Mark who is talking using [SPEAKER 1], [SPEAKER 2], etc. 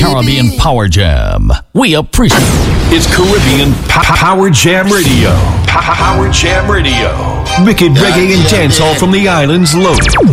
[SPEAKER 1] Caribbean Power Jam. We appreciate it.
[SPEAKER 2] It's Caribbean Power Jam Radio. Power Jam Radio. Wicked reggae and dancehall from the islands loaded.